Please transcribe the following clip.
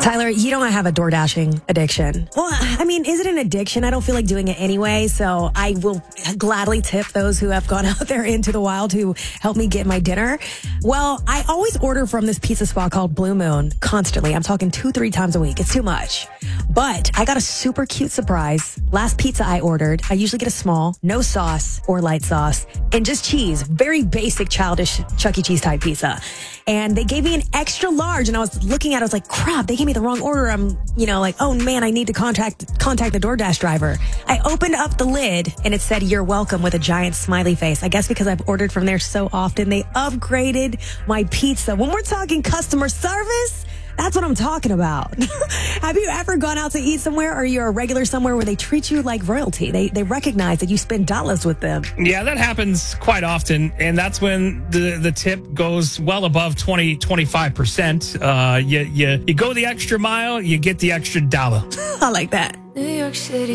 Tyler, you don't have a door dashing addiction. Well, I mean, is it an addiction? I don't feel like doing it anyway, so I will gladly tip those who have gone out there into the wild to help me get my dinner. Well, I always order from this pizza spot called Blue Moon constantly. I'm talking 2-3 times a week. It's too much. But I got a super cute surprise. Last pizza I ordered, I usually get a small, no sauce or light sauce, and just cheese. Very basic, childish Chuck E. Cheese type pizza. And they gave me an extra large, and I was looking at it, I was like, crap, they gave me the wrong order. I'm, like, oh man, I need to contact the DoorDash driver. I opened up the lid and it said, "You're welcome," with a giant smiley face. I guess because I've ordered from there so often, they upgraded my pizza. When we're talking customer service, that's what I'm talking about. Have you ever gone out to eat somewhere, or you're a regular somewhere where they treat you like royalty? They recognize that you spend dollars with them. Yeah, that happens quite often. And that's when the tip goes well above 25%. You go the extra mile, you get the extra dollar. I like that. New York City.